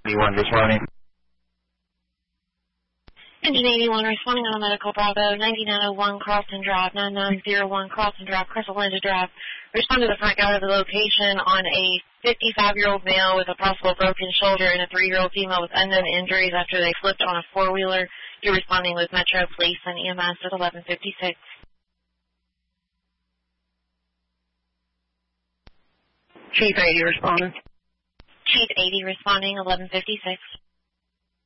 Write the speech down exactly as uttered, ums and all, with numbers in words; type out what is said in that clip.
eighty-one responding. Engine eighty-one responding on a medical Bravo, ninety-nine oh one Carlton Drive, nine nine oh one Carlton Drive, Crystal Linda Drive. Respond to the front guard of the location on a fifty-five-year-old male with a possible broken shoulder and a three-year-old female with unknown injuries after they slipped on a four-wheeler. You're responding with Metro Police and E M S at eleven fifty-six. Chief eighty responding. Chief eighty responding, eleven fifty-six.